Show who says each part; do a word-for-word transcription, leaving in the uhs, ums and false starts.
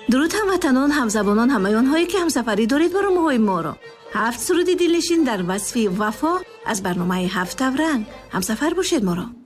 Speaker 1: درود هموطنان، همزبانان، همایان‌هایی که همسفری دارید برنامه‌های ما را. هفت سرود دلنشین در وصف وفا از برنامه هفت رنگ همسفر باشید ما را.